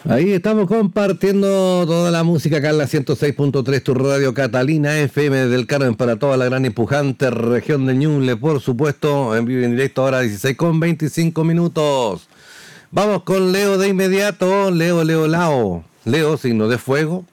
Ahí estamos compartiendo toda la música acá en la 106.3, tu radio Catalina FM del Carmen para toda la gran y pujante región de Ñuble, por supuesto, en vivo y en directo, ahora 16:25. Vamos con Leo de inmediato. Leo, signo de fuego.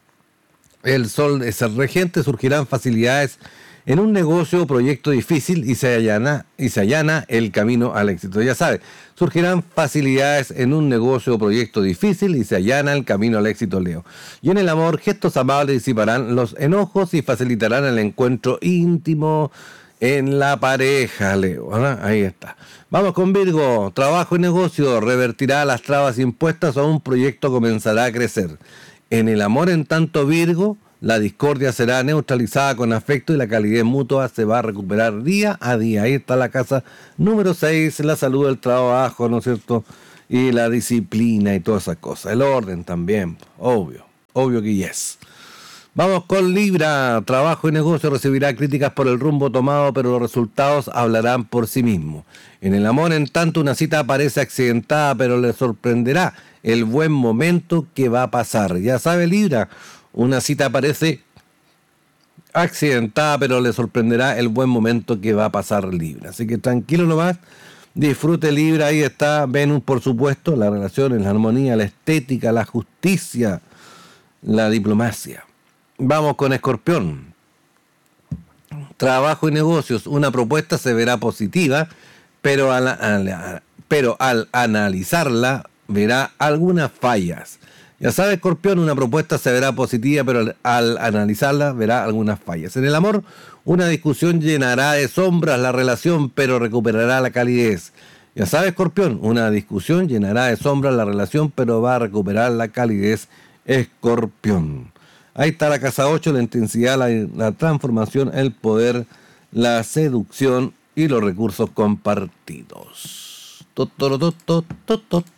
El sol es el regente, surgirán facilidades en un negocio o proyecto difícil y se allana el camino al éxito. Ya sabes, surgirán facilidades en un negocio o proyecto difícil y se allana el camino al éxito, Leo. Y en el amor, gestos amables disiparán los enojos y facilitarán el encuentro íntimo en la pareja, Leo. Ahí está. Vamos con Virgo. Trabajo y negocio revertirá las trabas impuestas o un proyecto comenzará a crecer. En el amor, en tanto, Virgo, la discordia será neutralizada con afecto y la calidez mutua se va a recuperar día a día. Ahí está la casa número 6, la salud, el trabajo, ¿no es cierto? Y la disciplina y todas esas cosas. El orden también, obvio que yes. Vamos con Libra. Trabajo y negocio recibirá críticas por el rumbo tomado, pero los resultados hablarán por sí mismos. En el amor, en tanto, una cita parece accidentada, pero le sorprenderá el buen momento que va a pasar. Ya sabe, Libra, una cita parece accidentada, pero le sorprenderá el buen momento que va a pasar, Libra. Así que tranquilo nomás, disfrute, Libra. Ahí está Venus, por supuesto, la relación, la armonía, la estética, la justicia, la diplomacia. Vamos con Escorpión. Trabajo y negocios, una propuesta se verá positiva, pero al analizarla verá algunas fallas. Ya sabe, Escorpión, una propuesta se verá positiva, pero al analizarla verá algunas fallas. En el amor, una discusión llenará de sombras la relación, pero recuperará la calidez. Ya sabe, Escorpión, una discusión llenará de sombras la relación, pero va a recuperar la calidez, Escorpión. Ahí está la casa 8, la intensidad, la transformación, el poder, la seducción y los recursos compartidos.